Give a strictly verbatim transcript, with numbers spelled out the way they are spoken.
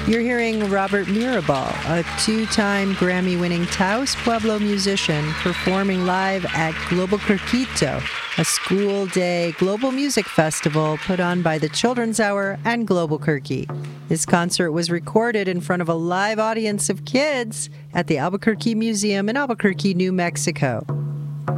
You're hearing Robert Mirabal, a two-time Grammy-winning Taos Pueblo musician, performing live at Global Quirquito, a school day global music festival put on by the Children's Hour and Global Quirky. This concert was recorded in front of a live audience of kids at the Albuquerque Museum in Albuquerque, New Mexico.